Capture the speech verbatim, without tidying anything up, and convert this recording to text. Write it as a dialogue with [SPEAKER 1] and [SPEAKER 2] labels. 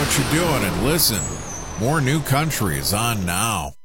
[SPEAKER 1] what you're doing and listen. More New Country is on now.